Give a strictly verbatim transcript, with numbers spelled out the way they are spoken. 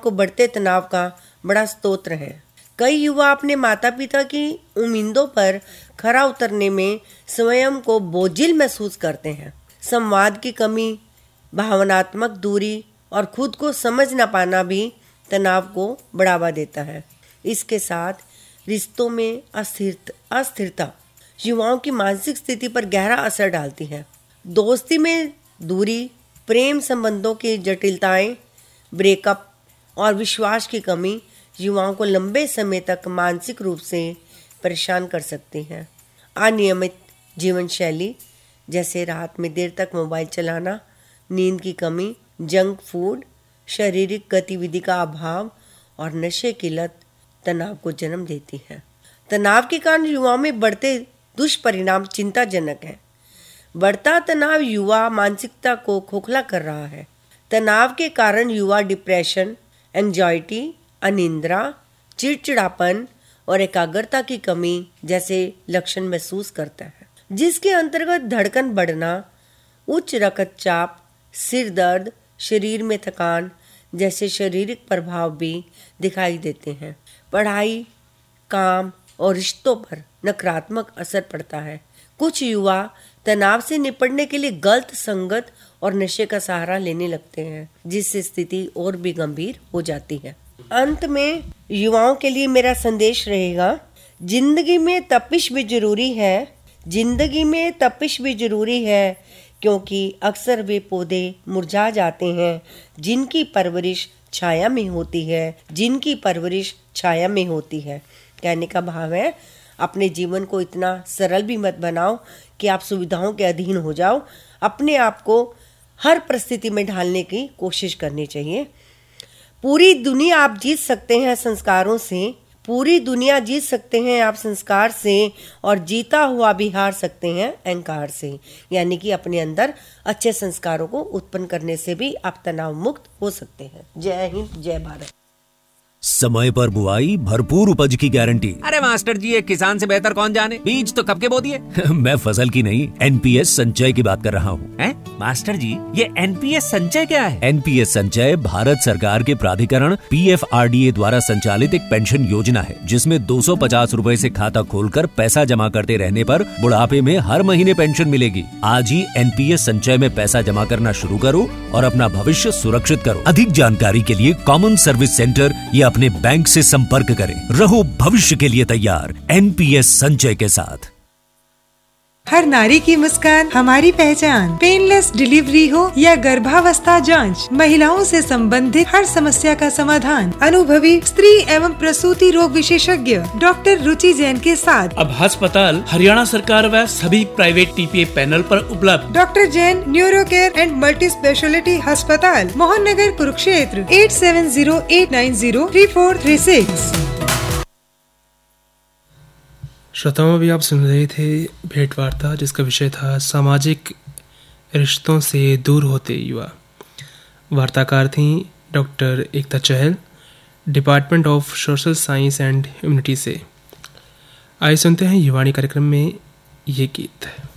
को बढ़ते तनाव का बड़ा स्रोत है। कई युवा अपने माता पिता की उम्मीदों पर खरा उतरने में स्वयं को बोझिल महसूस करते हैं। संवाद की कमी, भावनात्मक दूरी और खुद को समझ न पाना भी तनाव को बढ़ावा देता है। इसके साथ रिश्तों में अस्थिरता अस्थिरता युवाओं की मानसिक स्थिति पर गहरा असर डालती है। दोस्ती में दूरी, प्रेम संबंधों की जटिलताएं, ब्रेकअप और विश्वास की कमी युवाओं को लंबे समय तक मानसिक रूप से परेशान कर सकती हैं। अनियमित जीवन शैली जैसे रात में देर तक मोबाइल चलाना, नींद की कमी, जंक फूड, शारीरिक गतिविधि का अभाव और नशे की लत तनाव को जन्म देती है। तनाव के कारण युवाओं में बढ़ते दुष्परिणाम चिंताजनक है। बढ़ता तनाव युवा मानसिकता को खोखला कर रहा है। तनाव के कारण युवा डिप्रेशन, एंजाइटी, अनिद्रा, चिड़चिड़ापन और एकाग्रता की कमी जैसे लक्षण महसूस करता है, जिसके अंतर्गत धड़कन बढ़ना, उच्च रक्तचाप, सिर दर्द, शरीर में थकान जैसे शारीरिक प्रभाव भी दिखाई देते हैं। पढ़ाई, काम और रिश्तों पर नकारात्मक असर पड़ता है। कुछ युवा तनाव से निपटने के लिए गलत संगत और नशे का सहारा लेने लगते हैं, जिससे स्थिति और भी गंभीर हो जाती है। अंत में युवाओं के लिए मेरा संदेश रहेगा, जिंदगी में तपिश भी जरूरी है जिंदगी में तपिश भी जरूरी है क्योंकि अक्सर वे पौधे मुरझा जाते हैं जिनकी परवरिश छाया में होती है जिनकी परवरिश छाया में होती है। कहने का भाव है, अपने जीवन को इतना सरल भी मत बनाओ कि आप सुविधाओं के अधीन हो जाओ। अपने आप को हर परिस्थिति में ढालने की कोशिश करनी चाहिए। पूरी दुनिया आप जीत सकते हैं संस्कारों से, पूरी दुनिया जीत सकते हैं आप संस्कार से, और जीता हुआ भी हार सकते हैं अहंकार से। यानी कि अपने अंदर अच्छे संस्कारों को उत्पन्न करने से भी आप तनाव मुक्त हो सकते हैं। जय हिंद, जय भारत। समय पर बुआई, भरपूर उपज की गारंटी। अरे मास्टर जी, एक किसान से बेहतर कौन जाने, बीज तो कब के बो दिए। मैं फसल की नहीं, एनपीएस संचय की बात कर रहा हूँ। हैं? मास्टर जी, ये एनपीएस संचय क्या है? एनपीएस संचय भारत सरकार के प्राधिकरण पीएफआरडीए द्वारा संचालित एक पेंशन योजना है, जिसमें दो सौ पचास रूपए से खाता खोलकर पैसा जमा करते रहने पर बुढ़ापे में हर महीने पेंशन मिलेगी। आज ही एनपीएस संचय में पैसा जमा करना शुरू करो और अपना भविष्य सुरक्षित करो। अधिक जानकारी के लिए कॉमन सर्विस सेंटर या अपने बैंक से संपर्क करें। रहो भविष्य के लिए तैयार एनपीएस संचय के साथ। हर नारी की मुस्कान हमारी पहचान। पेनलेस डिलीवरी हो या गर्भावस्था जांच, महिलाओं से संबंधित हर समस्या का समाधान अनुभवी स्त्री एवं प्रसूति रोग विशेषज्ञ डॉक्टर रुचि जैन के साथ अब अस्पताल हरियाणा सरकार व सभी प्राइवेट टीपीए पैनल पर उपलब्ध। Doctor Jain neuro care and multi speciality अस्पताल, Mohan Nagar, Kurukshetra. Eight seven zero eight nine zero three four three six. श्रोताओं, अभी आप सुन रहे थे भेंट वार्ता, जिसका विषय था सामाजिक रिश्तों से दूर होते युवा। वार्ताकार थी doctor Ekta Chahal, department of social science and humanity से। आइए सुनते हैं युवाणी कार्यक्रम में ये गीत।